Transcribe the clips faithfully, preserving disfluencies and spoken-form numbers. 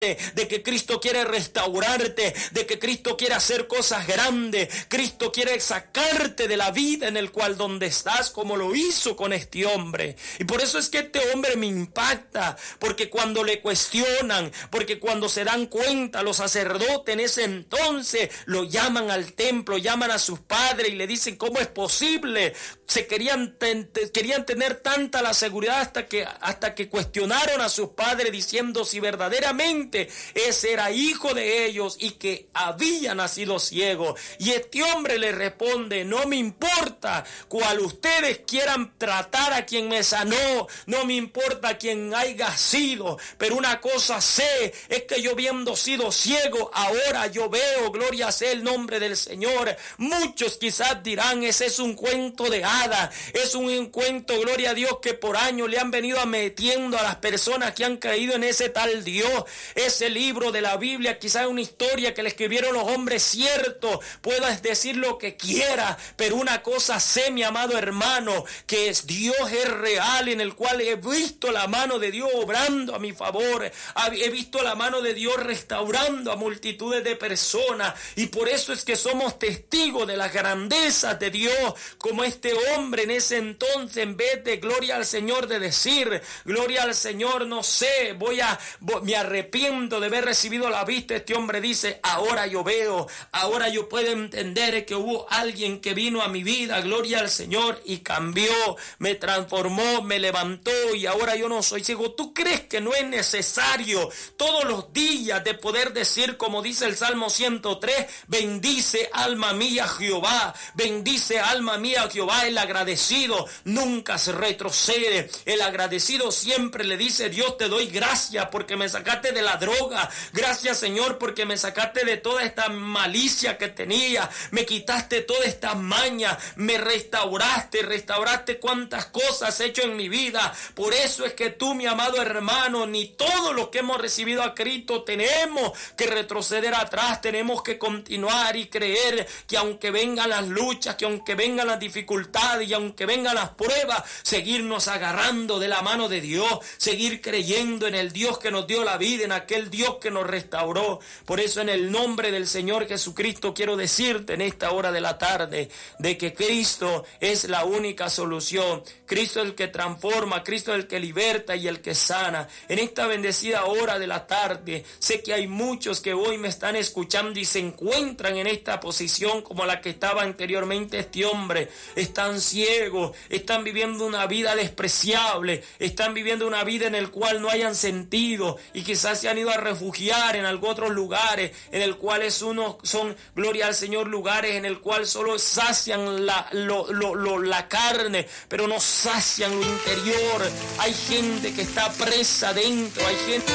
de que Cristo quiere restaurarte, de que Cristo quiere hacer cosas grandes. Cristo quiere sacarte de la vida en el cual donde estás, como lo hizo con este hombre. Y por eso es que este hombre me impacta, porque cuando le cuestionan, porque cuando se dan cuenta, los sacerdotes en ese entonces lo llaman al templo, llaman a sus padres y le dicen cómo es posible. Se querían, ten, querían tener tanta la seguridad hasta que, hasta que cuestionaron a sus padres diciendo si verdaderamente ese era hijo de ellos y que había nacido ciego. Y este hombre le responde: no me importa cual ustedes quieran tratar a quien me sanó, no me importa quien haya sido, pero una cosa sé, es que yo habiendo sido ciego, ahora yo veo, gloria sea el nombre del Señor. Muchos quizás dirán: ese es un cuento de hadas, es un cuento, gloria a Dios, que por años le han venido metiendo a las personas que han creído en ese tal Dios. Ese libro de la Biblia quizás es una historia que le escribieron los hombres, cierto, puedas decir lo que quiera, pero una cosa sé, mi amado hermano, que es Dios es real, en el cual he visto la mano de Dios obrando a mi favor, he visto la mano de Dios restaurando a multitudes de personas, y por eso es que somos testigos de las grandezas de Dios, como este hombre en ese entonces, en vez de gloria al Señor, de decir gloria al Señor, no sé, voy a, voy, me arrepiento de haber recibido la vista, este hombre dice: ahora yo veo, ahora yo puedo entender que hubo alguien que vino a mi vida, gloria al Señor, y cambió, me transformó, me levantó, y ahora yo no soy ciego. ¿Tú crees que no es necesario todos los días de poder decir, como dice el Salmo ciento tres, bendice alma mía Jehová, bendice alma mía Jehová? El agradecido nunca se retrocede, el agradecido siempre le dice: Dios, te doy gracias porque me sacaste de la droga, gracias Señor porque me sacaste de toda esta malicia que tenía, me quitaste toda esta maña, me restauraste, restauraste cuantas cosas has hecho en mi vida. Por eso es que tú, mi amado hermano, ni todos los que hemos recibido a Cristo tenemos que retroceder atrás, tenemos que continuar y creer que aunque vengan las luchas, que aunque vengan las dificultades y aunque vengan las pruebas, seguirnos agarrando de la mano de Dios, seguir creyendo en el Dios que nos dio la vida, en aquel Dios que nos restauró. Por eso, en el nombre del Señor Jesucristo, quiero decirte en esta hora de la tarde de que Cristo es la única solución. Cristo es el que transforma, Cristo es el que liberta y el que sana. En esta bendecida hora de la tarde, sé que hay muchos que hoy me están escuchando y se encuentran en esta posición como la que estaba anteriormente este hombre. Están ciegos, están viviendo una vida despreciable, están viviendo una vida en la cual no hayan sentido, y quizás se han ido a refugiar en algunos otros lugares, en el cual es uno, son, gloria al Señor, lugares en el cual solo sacian la, lo, lo, lo, la carne, pero no sacian lo interior. Hay gente que está presa dentro, hay gente...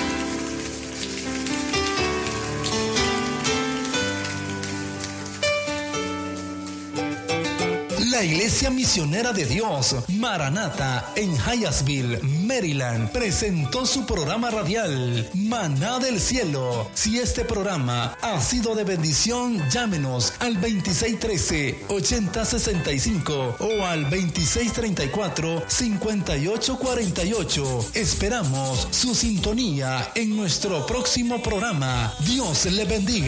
La Iglesia Misionera de Dios, Maranata, en Hyattsville, Maryland, presentó su programa radial, Maná del Cielo. Si este programa ha sido de bendición, llámenos al veintiséis trece, ochenta sesenta y cinco o al veintiséis treinta y cuatro, cincuenta y ocho cuarenta y ocho. Esperamos su sintonía en nuestro próximo programa. Dios le bendiga.